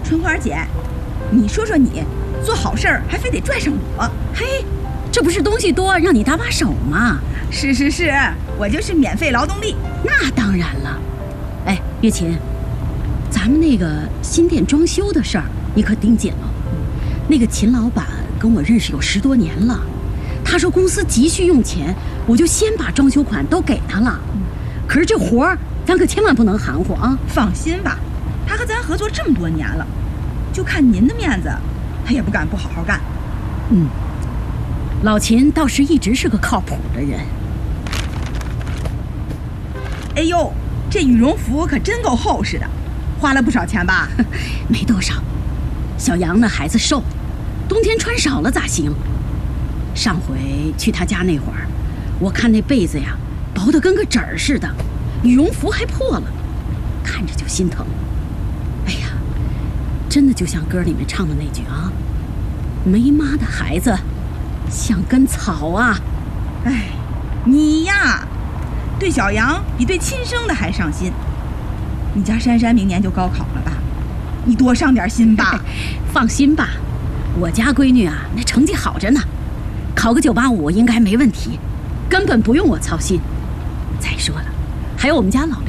春花姐，你说说你，做好事儿还非得拽上我？ 嘿，这不是东西多让你搭把手吗？ 是，我就是免费劳动力。 那当然了。哎，月琴，咱们那个新店装修的事儿，你可盯紧了。那个秦老板跟我认识有10多年了，他说公司急需用钱，我就先把装修款都给他了。可是这活儿，咱可千万不能含糊啊！ 放心吧，他和咱合作这么多年了，就看您的面子，他也不敢不好好干。 老秦倒是一直是个靠谱的人。 哎呦，这羽绒服可真够厚实的，花了不少钱吧？ 没多少。小杨那孩子瘦，冬天穿少了咋行？上回去他家那会儿，我看那被子呀，薄得跟个纸儿似的，羽绒服还破了，看着就心疼。哎呀，真的就像歌里面唱的那句啊，没妈的孩子像根草啊。 哎，你呀，对小杨比对亲生的还上心。你家珊珊明年就高考了吧？你多上点心吧。 放心吧，我家闺女啊，那成绩好着呢，考个985应该没问题，根本不用我操心。再说了，还有我们家老刘。